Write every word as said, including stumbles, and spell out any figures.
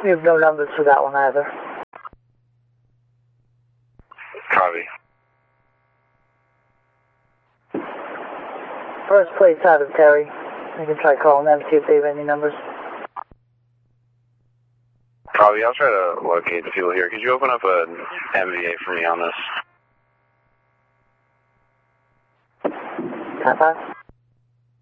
We have no numbers for that one either. Copy. First place out of Terry. You can try calling them, see if they have any numbers. Copy, I'll try to locate the people here. Could you open up an M V A for me on this? High five.